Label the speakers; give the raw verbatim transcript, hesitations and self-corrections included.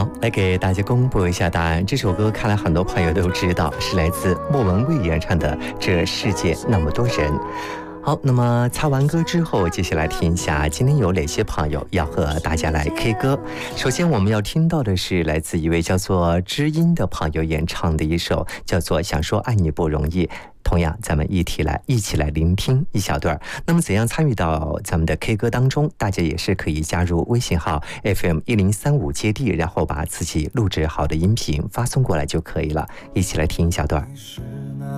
Speaker 1: 好，来给大家公布一下答案。这首歌看来很多朋友都知道，是来自莫文蔚演唱的《这世界那么多人》。好，那么擦完歌之后，接下来听一下今天有哪些朋友要和大家来 K 歌。首先我们要听到的是来自一位叫做知音的朋友演唱的一首叫做《想说爱你不容易》。同样咱们一起来一起来聆听一小段。那么怎样参与到咱们的 K 歌当中，大家也是可以加入微信号 F M 一零三五接地，然后把自己录制好的音频发送过来就可以了。一起来听一小段。